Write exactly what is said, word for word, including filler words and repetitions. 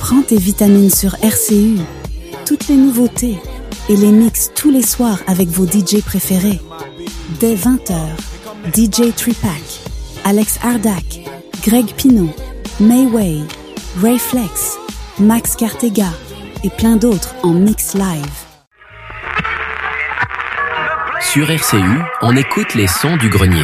Prends tes vitamines sur R C U. Toutes les nouveautés et les mix tous les soirs avec vos D J préférés. Dès vingt heures, D J Tripac, Alex Ardak, Greg Pinot, Mayway, Ray Flex, Max Cartega et plein d'autres en mix live. Sur R C U, on écoute les sons du grenier.